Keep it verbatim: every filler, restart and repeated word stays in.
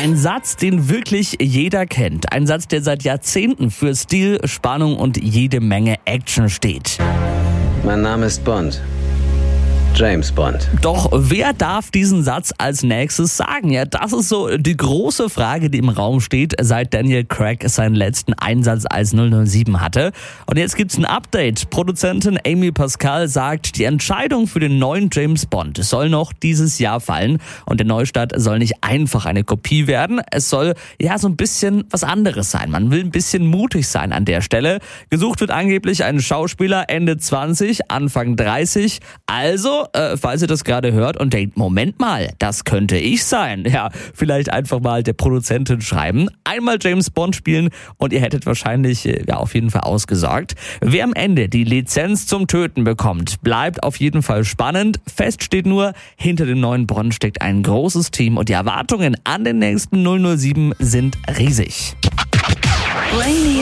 Ein Satz, den wirklich jeder kennt. Ein Satz, der seit Jahrzehnten für Stil, Spannung und jede Menge Action steht. Mein Name ist Bond. James Bond. Doch wer darf diesen Satz als nächstes sagen? Ja, das ist so die große Frage, die im Raum steht, seit Daniel Craig seinen letzten Einsatz als null null sieben hatte. Und jetzt gibt's ein Update. Produzentin Amy Pascal sagt, die Entscheidung für den neuen James Bond soll noch dieses Jahr fallen. Und der Neustart soll nicht einfach eine Kopie werden. Es soll ja so ein bisschen was anderes sein. Man will ein bisschen mutig sein an der Stelle. Gesucht wird angeblich ein Schauspieler Ende zwanzig, Anfang dreißig. Also Äh, falls ihr das gerade hört und denkt, Moment mal, das könnte ich sein. Ja, vielleicht einfach mal der Produzentin schreiben, einmal James Bond spielen und ihr hättet wahrscheinlich äh, ja auf jeden Fall ausgesorgt. Wer am Ende die Lizenz zum Töten bekommt, bleibt auf jeden Fall spannend. Fest steht nur, hinter dem neuen Bond steckt ein großes Team und die Erwartungen an den nächsten null null sieben sind riesig. Rainy